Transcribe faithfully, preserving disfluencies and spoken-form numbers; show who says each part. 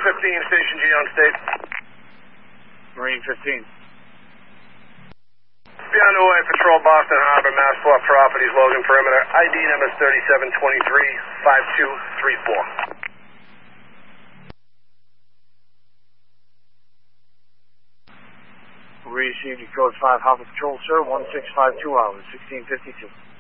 Speaker 1: fifteen, Station G on state.
Speaker 2: Marine fifteen.
Speaker 1: Be on the way, patrol Boston Harbor, Massport Properties, Logan Perimeter. I D number thirty-seven twenty-three, five two three four.
Speaker 2: We received your code five Harbor Patrol, sir, one six five two hours, sixteen fifty-two.